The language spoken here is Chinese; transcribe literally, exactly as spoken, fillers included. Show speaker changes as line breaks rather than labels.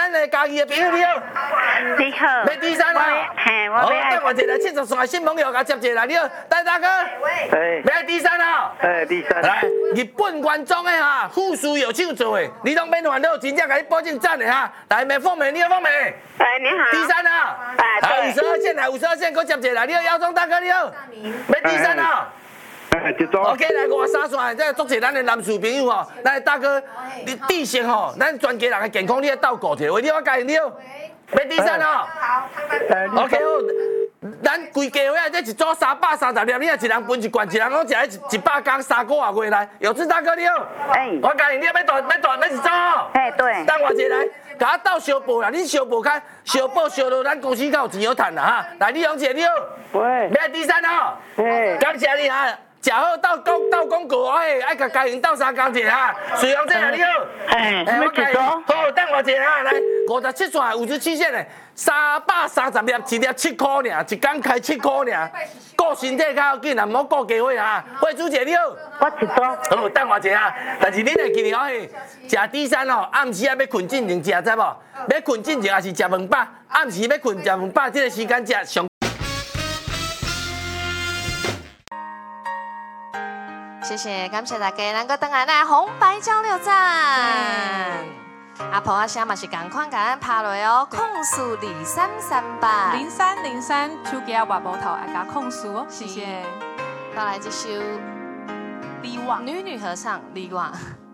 咱的家己的朋友你好。
你好。
要第三啊？
嘿，我
好，
要。
等我一个七十岁的新朋友甲接一下，你好，戴大哥。
哎，
要第三啊？
哎，第三。
来，日本原装的哈，富士有庆做的，你拢免烦恼，真正甲你保证赞的哈。来，美凤美，你好，凤美。
哎，你好。
第三啊？
哎，
好，五
对。
十二线来，五十二线，给我接一下，你好，姚忠大哥，你好。要第三啊？
哎，接住。
OK， 来五三线，这做者咱的男士朋友吼，咱的大哥，你地形吼，咱全家人的健康，你要斗顾者，为你我教你好。要第三哦。
好。
OK 好，咱规家伙啊，这一组三百三十粒，你啊一人分一罐，一人讲食一一百工三个月月来。有志大哥你好。
哎。
我教你，你要大要大要一组哦。
哎，对。
等我一下来，甲我斗小报啦，你小报开，小报小到咱公司才有钱好赚啦哈。来，李永杰你好。
喂。
要第三哦。
嘿。
感谢你哈。食好斗广斗广告，哎，爱甲家营斗相共者哈。水阳姐啊，你好。
哎，
我
介绍。
好，等我一下哈，来五十七线、五十七线的，三百三十粒，一粒七块尔，一工开七块尔。顾身体较要紧啊，唔好顾家伙哈。惠珠姐你好。
我一组。
好，等我一下，但是你会记得哦嘿，食第三哦，暗时啊要困进前食，知无？要困进前也是食饭饱，暗时要困食饭饱，这个时间食上。
谢谢，感谢大家，咱个等下来红白交流站。阿婆阿声嘛是共款，甲咱拍落哦，控诉二三三八
零三零三，手机啊挖无头，爱甲控诉哦，谢谢。
到来这首
李旺
女女合唱李旺。